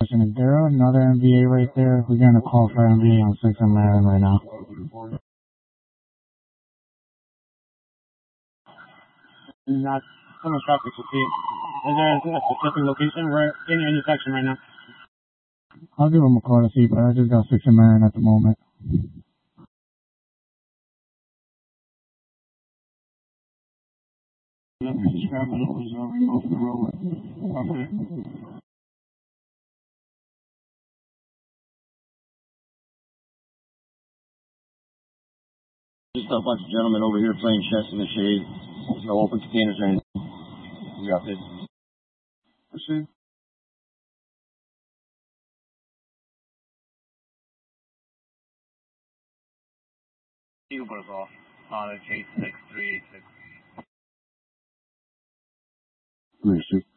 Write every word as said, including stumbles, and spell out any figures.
Question, is there another M V A right there? We're getting a call for M V A on six and Marin right now. Not so much traffic to see. Is there a specific location? We're in the intersection right now. I'll give him a call to see, but I just got six and Marin at the moment. Just a bunch of gentlemen over here playing chess in the shade. There's no open containers or anything. We got this. Proceed. Eagle Butter's off. Uh, J six three eight six. Three six.